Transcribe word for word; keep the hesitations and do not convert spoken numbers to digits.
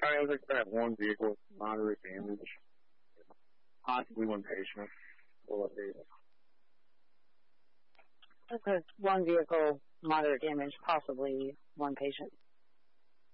I was like that one vehicle with moderate damage. Possibly one patient. We'll update. Okay, one vehicle, moderate damage, possibly one patient.